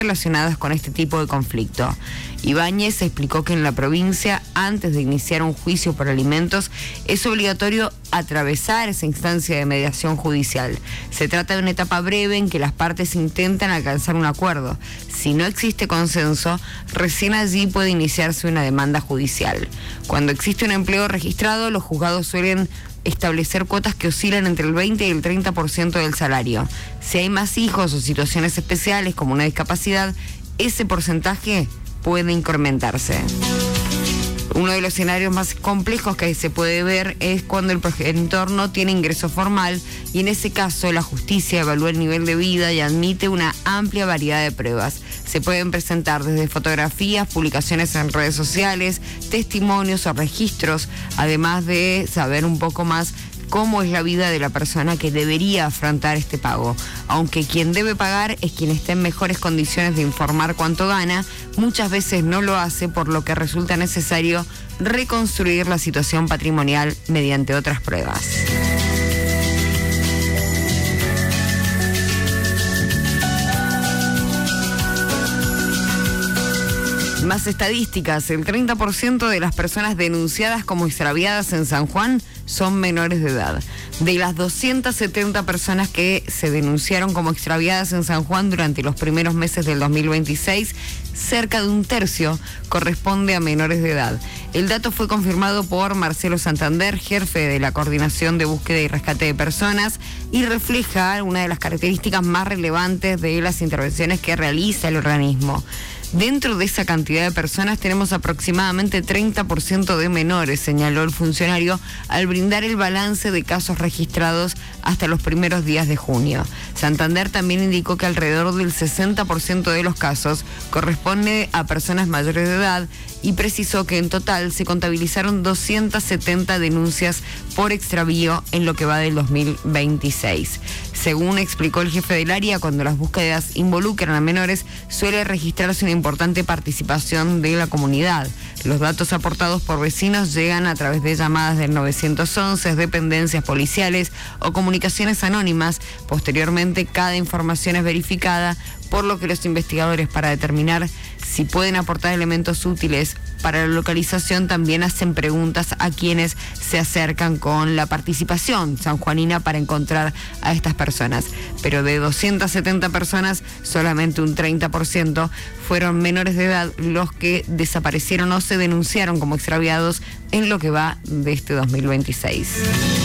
relacionadas con este tipo de conflicto. Ibáñez explicó que en la provincia, antes de iniciar un juicio por alimentos, es obligatorio atravesar esa instancia de mediación judicial. Se trata de una etapa breve en que las partes intentan alcanzar un acuerdo. Si no existe consenso, recién allí puede iniciarse una demanda judicial. Cuando existe un empleo registrado, los juzgados suelen establecer cuotas que oscilan entre el 20 y el 30% del salario. Si hay más hijos o situaciones especiales como una discapacidad, ese porcentaje puede incrementarse. Uno de los escenarios más complejos que se puede ver es cuando el progenitor no tiene ingreso formal y en ese caso la justicia evalúa el nivel de vida y admite una amplia variedad de pruebas. Se pueden presentar desde fotografías, publicaciones en redes sociales, testimonios o registros, además de saber un poco más cómo es la vida de la persona que debería afrontar este pago. Aunque quien debe pagar es quien está en mejores condiciones de informar cuánto gana, muchas veces no lo hace, por lo que resulta necesario reconstruir la situación patrimonial mediante otras pruebas. Más estadísticas: el 30% de las personas denunciadas como extraviadas en San Juan son menores de edad. De las 270 personas que se denunciaron como extraviadas en San Juan durante los primeros meses del 2026, cerca de un tercio corresponde a menores de edad. El dato fue confirmado por Marcelo Santander, jefe de la Coordinación de Búsqueda y Rescate de Personas, y refleja una de las características más relevantes de las intervenciones que realiza el organismo. Dentro de esa cantidad de personas tenemos aproximadamente 30% de menores, señaló el funcionario al brindar el balance de casos registrados hasta los primeros días de junio. Santander también indicó que alrededor del 60% de los casos corresponde a personas mayores de edad y precisó que en total se contabilizaron 270 denuncias por extravío en lo que va del 2026. Según explicó el jefe del área, cuando las búsquedas involucran a menores, suele registrarse una importante participación de la comunidad. Los datos aportados por vecinos llegan a través de llamadas del 911, dependencias policiales o comunicaciones anónimas. Posteriormente, cada información es verificada, por lo que los investigadores, para determinar si pueden aportar elementos útiles para la localización, también hacen preguntas a quienes se acercan con la participación sanjuanina para encontrar a estas personas. Pero de 270 personas, solamente un 30% fueron menores de edad los que desaparecieron o se denunciaron como extraviados en lo que va de este 2026.